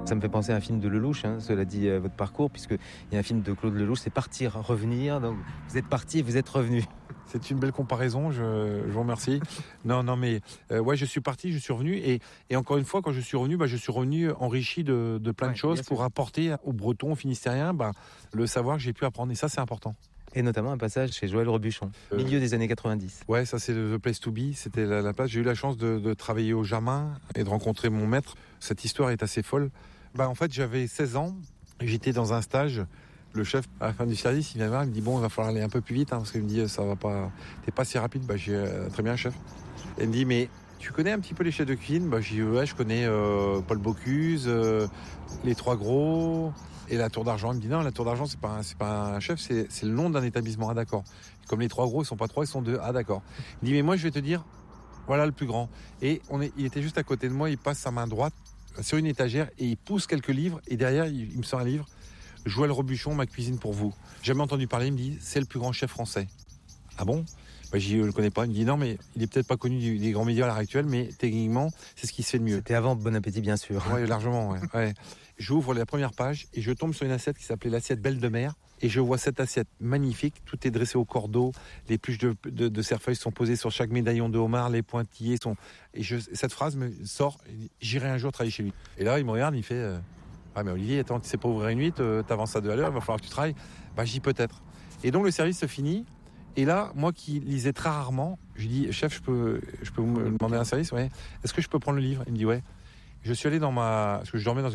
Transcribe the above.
Ça me fait penser à un film de Lelouch, cela dit, votre parcours, puisqu'il y a un film de Claude Lelouch, c'est Partir, revenir. Donc vous êtes parti et vous êtes revenu. C'est une belle comparaison, je vous remercie. Non, mais ouais, je suis parti, je suis revenu. Et encore une fois, quand je suis revenu, je suis revenu enrichi de plein de choses pour apporter aux Bretons, aux Finistériens, le savoir que j'ai pu apprendre. Et ça, c'est important. Et notamment un passage chez Joël Robuchon, milieu des années 90. Ouais, ça c'est The Place to Be, c'était la place. J'ai eu la chance de travailler au Jamin et de rencontrer mon maître. Cette histoire est assez folle. En fait, j'avais 16 ans, et j'étais dans un stage. Le chef, à la fin du service, il vient voir, il me dit bon, il va falloir aller un peu plus vite, parce qu'il me dit ça va pas, t'es pas si rapide. J'ai très bien, chef. Et il me dit mais tu connais un petit peu les chefs de cuisine? J'ai dit ouais, je connais Paul Bocuse, les Trois Gros et la Tour d'Argent. Il me dit non, la Tour d'Argent c'est pas un chef, c'est le nom d'un établissement. Ah d'accord. Comme les Trois Gros, ils sont pas trois, ils sont deux. Ah d'accord. Il me dit mais moi je vais te dire, voilà le plus grand. Et il était juste à côté de moi, il passe sa main droite sur une étagère et il pousse quelques livres et derrière il me sort un livre. Joël Robuchon, Ma cuisine pour vous. Jamais entendu parler, il me dit, c'est le plus grand chef français. Ah bon? Je le connais pas. Il me dit, non, mais il est peut-être pas connu des grands médias à l'heure actuelle, mais techniquement, c'est ce qui se fait de mieux. C'était avant Bon Appétit, bien sûr. Oui, largement, ouais. J'ouvre la première page et je tombe sur une assiette qui s'appelait l'assiette Belle de Mer. Et je vois cette assiette magnifique. Tout est dressé au cordeau. Les pluches de cerfeuil sont posées sur chaque médaillon de homard. Les pointillés sont... cette phrase me sort, j'irai un jour travailler chez lui. Et là, il me regarde, il fait... Ah mais Olivier, attends, tu sais pas ouvrir une huit, t'avances à 2 à l'heure, il va falloir que tu travailles. Je dis peut-être. Et donc le service se finit. Et là, moi qui lisais très rarement, je lui dis, chef, je peux vous demander un service? Ouais. Est-ce que je peux prendre le livre? Il me dit ouais. Je suis allé parce que je dormais dans